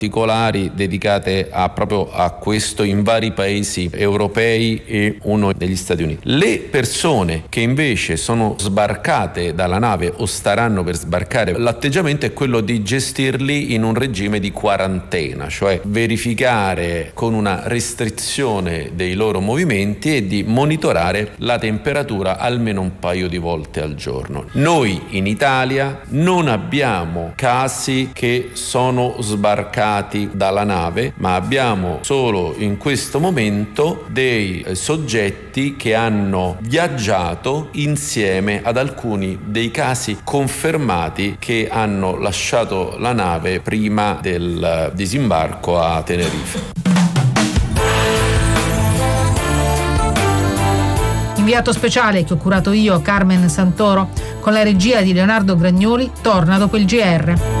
particolari dedicate proprio a questo in vari paesi europei e uno degli Stati Uniti. Le persone che invece sono sbarcate dalla nave o staranno per sbarcare, l'atteggiamento è quello di gestirli in un regime di quarantena, cioè verificare con una restrizione dei loro movimenti e di monitorare la temperatura almeno un paio di volte al giorno. Noi in Italia non abbiamo casi che sono sbarcati dalla nave, ma abbiamo solo in questo momento dei soggetti che hanno viaggiato insieme ad alcuni dei casi confermati che hanno lasciato la nave prima del disembarco a Tenerife. Inviato speciale che ho curato io, Carmen Santoro, con la regia di Leonardo Gragnoli, torna dopo il GR.